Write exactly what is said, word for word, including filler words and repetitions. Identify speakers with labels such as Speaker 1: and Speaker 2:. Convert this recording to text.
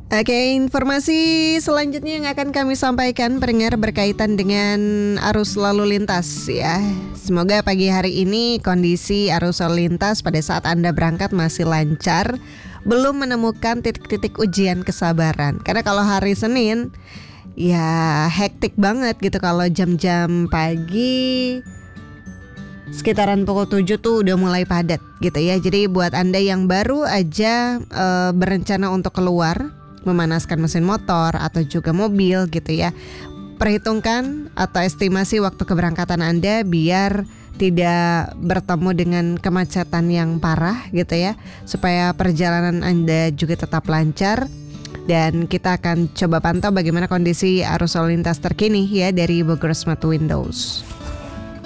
Speaker 1: Oke, informasi selanjutnya yang akan kami sampaikan pendengar berkaitan dengan arus lalu lintas ya. Semoga pagi hari ini kondisi arus lalu lintas pada saat Anda berangkat masih lancar, belum menemukan titik-titik ujian kesabaran. Karena kalau hari Senin ya hektik banget gitu kalau jam-jam pagi sekitaran pukul tujuh tuh udah mulai padat gitu ya. Jadi buat Anda yang baru aja e, berencana untuk keluar memanaskan mesin motor atau juga mobil gitu ya, perhitungkan atau estimasi waktu keberangkatan Anda biar tidak bertemu dengan kemacetan yang parah gitu ya, supaya perjalanan Anda juga tetap lancar. Dan kita akan coba pantau bagaimana kondisi arus lalu lintas terkini ya dari Bogor Smart Windows.